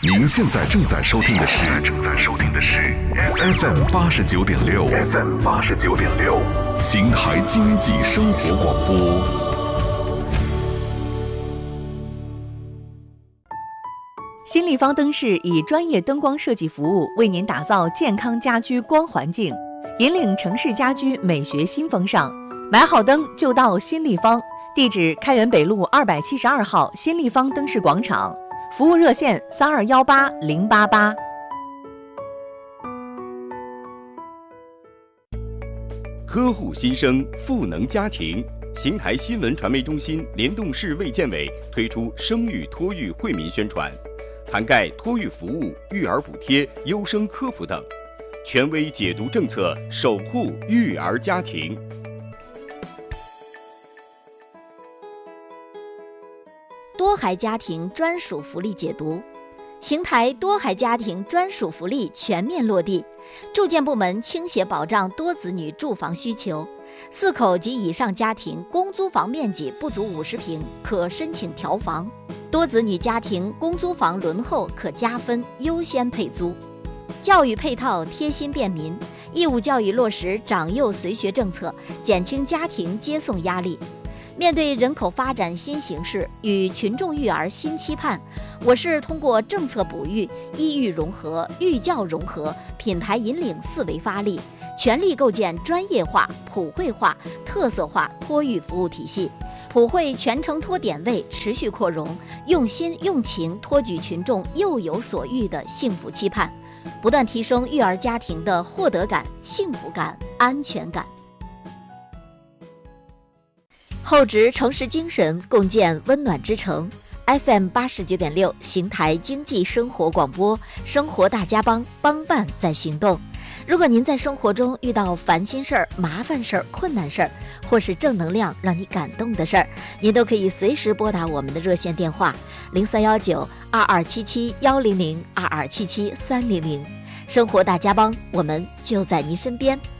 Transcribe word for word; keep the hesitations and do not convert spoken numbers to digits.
您现在正在收听的是正在收听的是 F M 八十九点六 F M 八十九点六邢台经济生活广播。 新立方灯饰以专业灯光设计服务，为您打造健康家居光环境，引领城市家居美学新风尚。买好灯就到新立方，地址开元北路二百七十二号新立方灯饰广场，服务热线三二幺八零八八。 呵护新生，赋能家庭。邢台新闻传媒中心联动市卫健委推出生育托育惠民宣传，涵盖托育服务、育儿补贴、优生科普等，权威解读政策，守护育儿家庭。 多孩家庭专属福利解读。邢台多孩家庭专属福利全面落地，住建部门倾斜保障多子女住房需求。四口及以上家庭公租房面积不足五十平，可申请调房；多子女家庭公租房轮候可加分优先配租。教育配套贴心便民，义务教育落实长幼随学政策，减轻家庭接送压力。面对人口发展新形势与群众育儿新期盼，我市通过政策哺育、医育融合、育教融合、品牌引领四维发力，全力构建专业化、普惠化、特色化托育服务体系，普惠全程托点位持续扩容，用心用情托举群众幼有所育的幸福期盼，不断提升育儿家庭的获得感、幸福感、安全感。厚植城市精神，共建温暖之城。F M 八十九点六，邢台经济生活广播，生活大家帮，帮办在行动。如果您在生活中遇到烦心事儿、麻烦事儿、困难事儿，或是正能量让你感动的事儿，您都可以随时拨打我们的热线电话零三幺九二二七七幺零零二二七七三零零。生活大家帮，我们就在您身边。